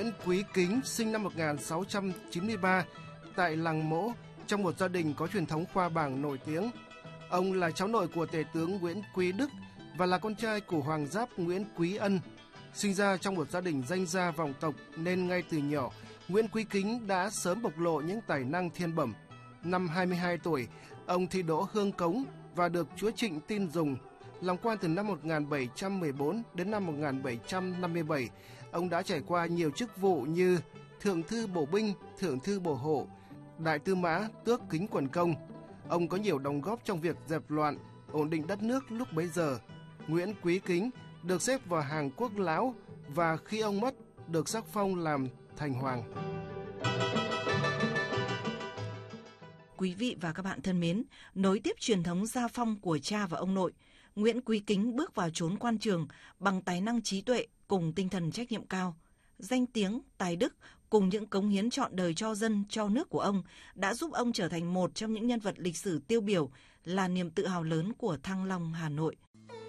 Nguyễn Quý Kính sinh năm 1693 tại làng Mỗ, trong một gia đình có truyền thống khoa bảng nổi tiếng. Ông là cháu nội của tể tướng Nguyễn Quý Đức và là con trai của hoàng giáp Nguyễn Quý Ân. Sinh ra trong một gia đình danh gia vọng tộc nên ngay từ nhỏ, Nguyễn Quý Kính đã sớm bộc lộ những tài năng thiên bẩm. Năm 22 tuổi, ông thi đỗ hương cống và được Chúa Trịnh tin dùng. Làm quan từ năm 1714 đến năm 1757, ông đã trải qua nhiều chức vụ như Thượng thư Bổ binh, Thượng thư Bổ hộ, Đại tư mã, Tước Kính Quận Công. Ông có nhiều đóng góp trong việc dẹp loạn, ổn định đất nước lúc bấy giờ. Nguyễn Quý Kính được xếp vào hàng quốc lão và khi ông mất được sắc phong làm thành hoàng. Quý vị và các bạn thân mến, nối tiếp truyền thống gia phong của cha và ông nội, Nguyễn Quý Kính bước vào chốn quan trường bằng tài năng trí tuệ cùng tinh thần trách nhiệm cao. Danh tiếng, tài đức cùng những cống hiến trọn đời cho dân, cho nước của ông đã giúp ông trở thành một trong những nhân vật lịch sử tiêu biểu, là niềm tự hào lớn của Thăng Long, Hà Nội.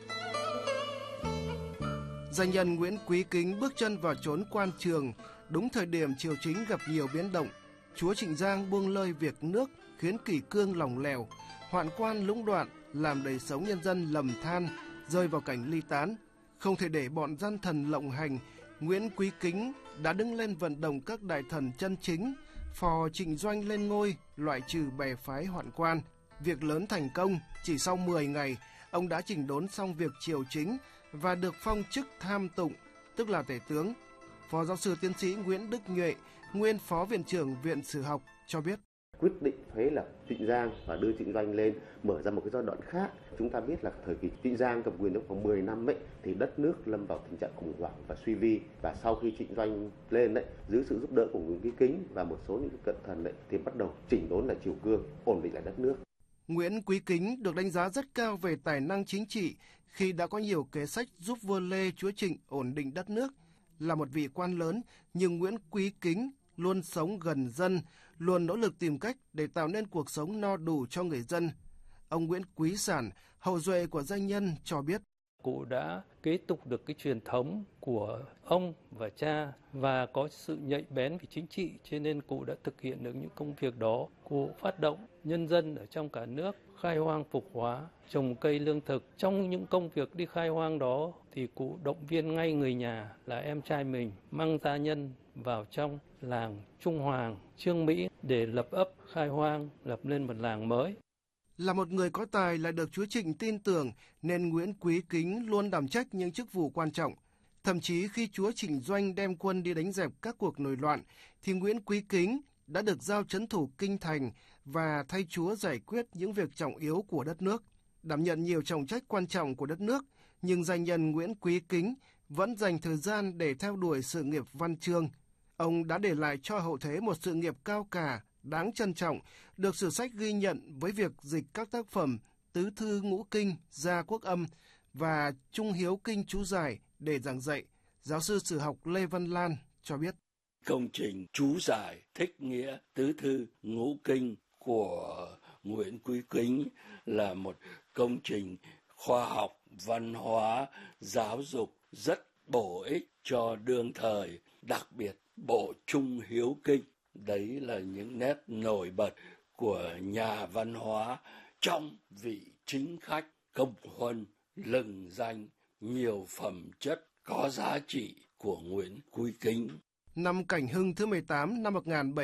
Danh nhân Nguyễn Quý Kính bước chân vào chốn quan trường đúng thời điểm triều chính gặp nhiều biến động. Chúa Trịnh Giang buông lơi việc nước khiến kỷ cương lỏng lẻo, hoạn quan lũng đoạn làm đời sống nhân dân lầm than, rơi vào cảnh ly tán. Không thể để bọn gian thần lộng hành, Nguyễn Quý Kính đã đứng lên vận động các đại thần chân chính, phò Trịnh Doanh lên ngôi, loại trừ bè phái hoạn quan. Việc lớn thành công, chỉ sau 10 ngày, ông đã chỉnh đốn xong việc triều chính và được phong chức tham tụng, tức là tể tướng. Phó giáo sư tiến sĩ Nguyễn Đức Nhuệ, nguyên phó viện trưởng Viện Sử học cho biết. Quyết định phế lập Trịnh Giang và đưa Trịnh Doanh lên, mở ra một cái giai đoạn khác. Chúng ta biết là thời kỳ Trịnh Giang cầm quyền trong khoảng 10 năm ấy, thì đất nước lâm vào tình trạng khủng hoảng và suy vi. Và sau khi Trịnh Doanh lên đấy, dưới sự giúp đỡ của Nguyễn Quý Kính và một số những cận thần đấy, thì bắt đầu chỉnh đốn lại triều cương, ổn định lại đất nước. Nguyễn Quý Kính được đánh giá rất cao về tài năng chính trị khi đã có nhiều kế sách giúp vua Lê Chúa Trịnh ổn định đất nước. Là một vị quan lớn, nhưng Nguyễn Quý Kính luôn sống gần dân, luôn nỗ lực tìm cách để tạo nên cuộc sống no đủ cho người dân. Ông Nguyễn Quý Sản, hậu duệ của danh nhân cho biết. Cụ đã kế tục được cái truyền thống của ông và cha và có sự nhạy bén về chính trị, cho nên cụ đã thực hiện được những công việc đó. Cụ phát động nhân dân ở trong cả nước khai hoang phục hóa, trồng cây lương thực. Trong những công việc đi khai hoang đó thì cụ động viên ngay người nhà là em trai mình mang gia nhân vào trong làng Trung Hoàng, Trương Mỹ để lập ấp khai hoang, lập lên một làng mới. Là một người có tài lại được Chúa Trịnh tin tưởng nên Nguyễn Quý Kính luôn đảm trách những chức vụ quan trọng. Thậm chí khi Chúa Trịnh Doanh đem quân đi đánh dẹp các cuộc nổi loạn thì Nguyễn Quý Kính đã được giao trấn thủ kinh thành và thay Chúa giải quyết những việc trọng yếu của đất nước. Đảm nhận nhiều trọng trách quan trọng của đất nước, nhưng danh nhân Nguyễn Quý Kính vẫn dành thời gian để theo đuổi sự nghiệp văn chương. Ông đã để lại cho hậu thế một sự nghiệp cao cả, đáng trân trọng, được sử sách ghi nhận với việc dịch các tác phẩm Tứ Thư Ngũ Kinh, Gia Quốc Âm và Trung Hiếu Kinh chú giải để giảng dạy. Giáo sư sử học Lê Văn Lan cho biết. Công trình chú giải thích nghĩa Tứ Thư Ngũ Kinh của Nguyễn Quý Kính là một công trình khoa học, văn hóa, giáo dục rất bổ ích cho đương thời, đặc biệt bộ Trung Hiếu Kinh. Đấy là những nét nổi bật của nhà văn hóa trong vị chính khách, công huân, lừng danh, nhiều phẩm chất có giá trị của Nguyễn Quý Kính. Năm Cảnh Hưng thứ 18 năm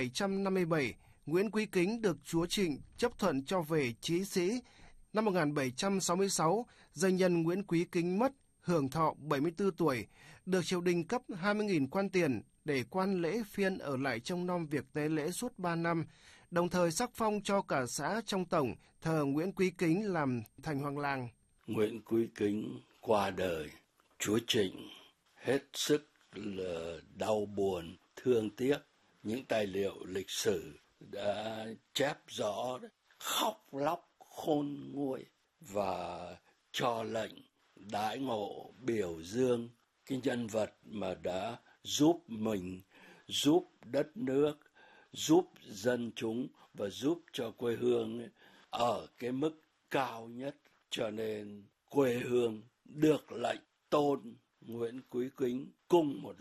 1757, Nguyễn Quý Kính được Chúa Trịnh chấp thuận cho về trí sĩ. Năm 1766, danh nhân Nguyễn Quý Kính mất, hưởng thọ 74 tuổi, được triều đình cấp 20.000 quan tiền để quan lễ phiên ở lại trông nom việc tế lễ suốt 3 năm, đồng thời sắc phong cho cả xã trong tổng thờ Nguyễn Quý Kính làm thành hoàng làng. Nguyễn Quý Kính qua đời, Chúa Trịnh hết sức là đau buồn, thương tiếc. Những tài liệu lịch sử đã chép rõ, khóc lóc khôn nguôi và cho lệnh đãi ngộ biểu dương cái nhân vật mà đã giúp mình, giúp đất nước, giúp dân chúng và giúp cho quê hương ấy, ở cái mức cao nhất. Cho nên quê hương được lệnh tôn Nguyễn Quý Kính cùng một lúc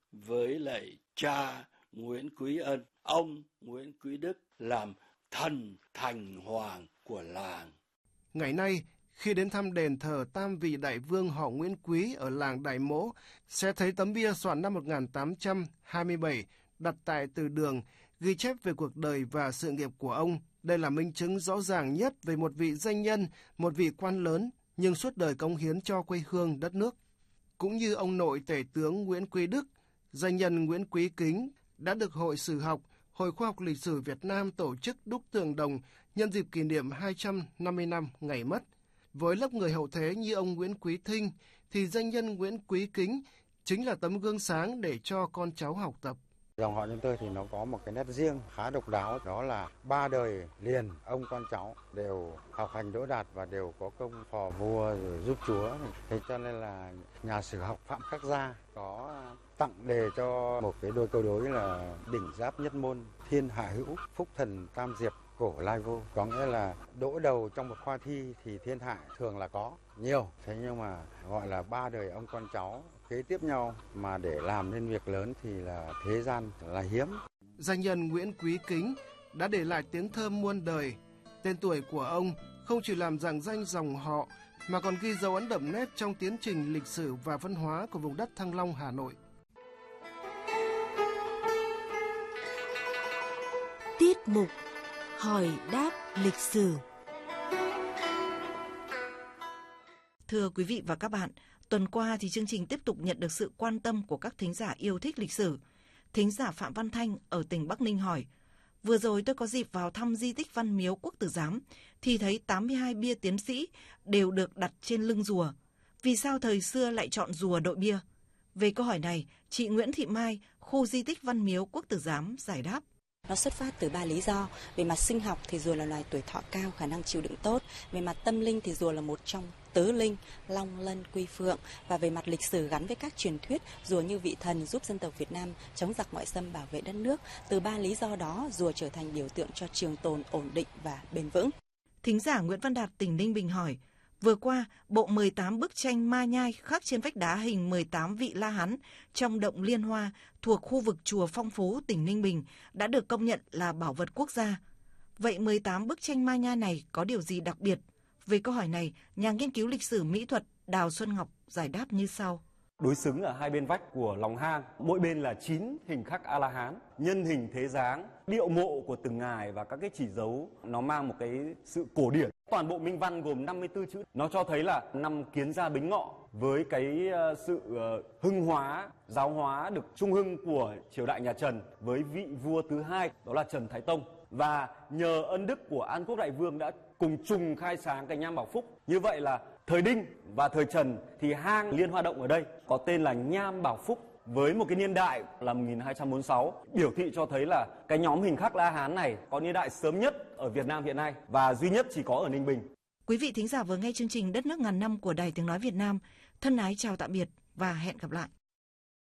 với lại cha Nguyễn Quý Ân, ông Nguyễn Quý Đức làm thần thành hoàng của làng. Ngày nay, khi đến thăm đền thờ tam vị đại vương họ Nguyễn Quý ở làng Đại Mỗ, sẽ thấy tấm bia soạn năm 1827 đặt tại từ đường, ghi chép về cuộc đời và sự nghiệp của ông. Đây là minh chứng rõ ràng nhất về một vị danh nhân, một vị quan lớn, nhưng suốt đời cống hiến cho quê hương đất nước. Cũng như ông nội tể tướng Nguyễn Quý Đức, danh nhân Nguyễn Quý Kính đã được Hội Sử học, Hội Khoa học Lịch sử Việt Nam tổ chức đúc tượng đồng nhân dịp kỷ niệm 250 năm ngày mất. Với lớp người hậu thế như ông Nguyễn Quý Thinh, thì danh nhân Nguyễn Quý Kính chính là tấm gương sáng để cho con cháu học tập. Dòng họ chúng tôi thì nó có một cái nét riêng khá độc đáo, đó là 3 đời liền ông con cháu đều học hành đỗ đạt và đều có công phò vua rồi giúp chúa. Thế cho nên là nhà sử học Phạm Khắc Gia có tặng đề cho một cái đôi câu đối là đỉnh giáp nhất môn, thiên hạ hữu, phúc thần tam diệp, cổ lai vô. Có nghĩa là đỗ đầu trong một khoa thi thì thiên hạ thường là có nhiều, thế nhưng mà gọi là 3 đời ông con cháu kế tiếp nhau mà để làm nên việc lớn thì là thế gian là hiếm. Danh nhân Nguyễn Quý Kính đã để lại tiếng thơm muôn đời. Tên tuổi của ông không chỉ làm rạng danh dòng họ mà còn ghi dấu ấn đậm nét trong tiến trình lịch sử và văn hóa của vùng đất Thăng Long, Hà Nội. Tiết mục Hỏi đáp lịch sử. Thưa quý vị và các bạn, tuần qua thì chương trình tiếp tục nhận được sự quan tâm của các thính giả yêu thích lịch sử. Thính giả Phạm Văn Thanh ở tỉnh Bắc Ninh hỏi: vừa rồi tôi có dịp vào thăm di tích Văn Miếu Quốc Tử Giám thì thấy 82 bia tiến sĩ đều được đặt trên lưng rùa. Vì sao thời xưa lại chọn rùa đội bia? Về câu hỏi này, chị Nguyễn Thị Mai, khu di tích Văn Miếu Quốc Tử Giám giải đáp. Nó xuất phát từ 3 lý do. Về mặt sinh học thì rùa là loài tuổi thọ cao, khả năng chịu đựng tốt. Về mặt tâm linh thì rùa là một trong tứ linh, long, lân, quy, phượng. Và về mặt lịch sử gắn với các truyền thuyết, rùa như vị thần giúp dân tộc Việt Nam chống giặc ngoại xâm, bảo vệ đất nước. Từ 3 lý do đó, rùa trở thành biểu tượng cho trường tồn, ổn định và bền vững. Thính giả Nguyễn Văn Đạt, tỉnh Ninh Bình hỏi: vừa qua, bộ 18 bức tranh ma nhai khắc trên vách đá hình 18 vị La Hán trong động Liên Hoa thuộc khu vực chùa Phong Phú, tỉnh Ninh Bình đã được công nhận là bảo vật quốc gia. Vậy 18 bức tranh ma nhai này có điều gì đặc biệt? Về câu hỏi này, nhà nghiên cứu lịch sử mỹ thuật Đào Xuân Ngọc giải đáp như sau. Đối xứng ở hai bên vách của lòng hang, mỗi bên là 9 hình khắc A-la-hán, nhân hình thế dáng, điệu mộ của từng ngài và các cái chỉ dấu nó mang một cái sự cổ điển. Toàn bộ minh văn gồm 54 chữ, nó cho thấy là năm Kiến Gia Bính Ngọ với cái sự hưng hóa, giáo hóa được trung hưng của triều đại nhà Trần với vị vua thứ hai, đó là Trần Thái Tông. Và nhờ ân đức của An Quốc Đại Vương đã cùng trùng khai sáng cái Nham Bảo Phúc. Như vậy là thời Đinh và thời Trần thì hang Liên Hoa Động ở đây có tên là Nham Bảo Phúc với một cái niên đại là 1246, biểu thị cho thấy là cái nhóm hình khắc La Hán này có niên đại sớm nhất ở Việt Nam hiện nay và duy nhất chỉ có ở Ninh Bình. Quý vị thính giả vừa nghe chương trình Đất nước ngàn năm của Đài Tiếng nói Việt Nam. Thân ái chào tạm biệt và hẹn gặp lại.